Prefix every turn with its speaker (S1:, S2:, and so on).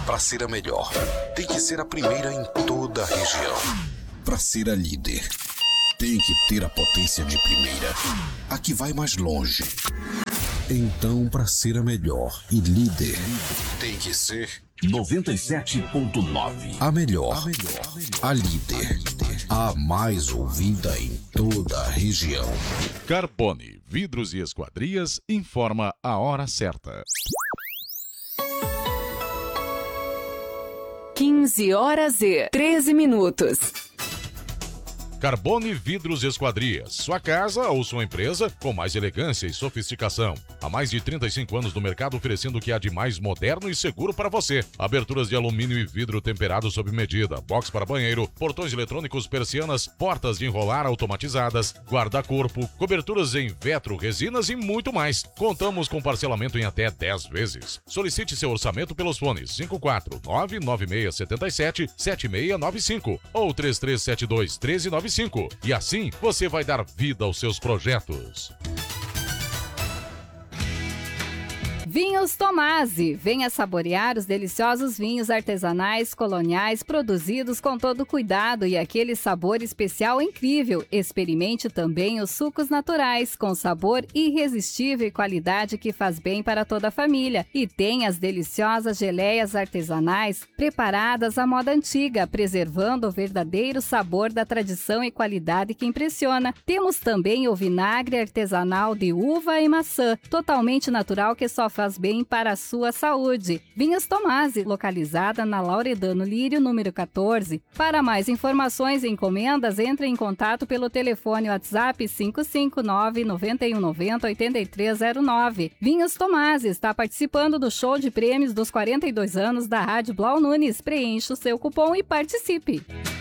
S1: Para ser a melhor, tem que ser a primeira em toda a região. Para ser a líder, tem que ter a potência de primeira, a que vai mais longe. Então, para ser a melhor e líder, tem que ser
S2: 97.9.
S1: a melhor, a líder, a mais ouvida em toda a região.
S3: Carbone Vidros e Esquadrias informa a hora certa.
S4: 15h13.
S3: Carbone Vidros e Esquadrias. Sua casa ou sua empresa com mais elegância e sofisticação. Há mais de 35 anos no mercado, oferecendo o que há de mais moderno e seguro para você. Aberturas de alumínio e vidro temperado sob medida, box para banheiro, portões eletrônicos, persianas, portas de enrolar automatizadas, guarda-corpo, coberturas em vetro, resinas e muito mais. Contamos com parcelamento em até 10 vezes. Solicite seu orçamento pelos fones 54996777695 ou 33721395. E assim você vai dar vida aos seus projetos.
S5: Vinhos Tomasi. Venha saborear os deliciosos vinhos artesanais coloniais produzidos com todo cuidado e aquele sabor especial incrível. Experimente também os sucos naturais com sabor irresistível e qualidade que faz bem para toda a família. E tem as deliciosas geleias artesanais preparadas à moda antiga, preservando o verdadeiro sabor da tradição e qualidade que impressiona. Temos também o vinagre artesanal de uva e maçã, totalmente natural, que só faz bem para a sua saúde. Vinhos Tomasi, localizada na Lauredano Lírio, número 14. Para mais informações e encomendas, entre em contato pelo telefone WhatsApp 559-9190-8309. Vinhos Tomasi está participando do show de prêmios dos 42 anos da Rádio Blau Nunes. Preencha o seu cupom e participe.